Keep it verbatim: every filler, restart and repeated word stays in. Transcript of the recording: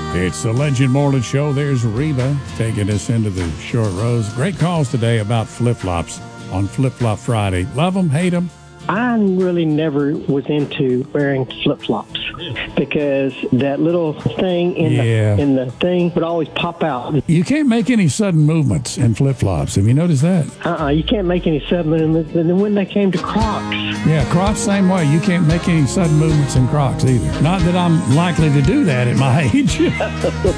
It's the Legend Morning Show. There's Reba taking us into the short rows. Great calls today about flip-flops on Flip Flop Friday. Love them, hate them? I really never was into wearing flip-flops because that little thing in, Yeah. the, in the thing would always pop out. You can't make any sudden movements in flip-flops. Have you noticed that? Uh-uh, you can't make any sudden movements. And then when they came to Crocs, Yeah, Crocs, same way. You can't make any sudden movements in Crocs either. Not that I'm likely to do that at my age.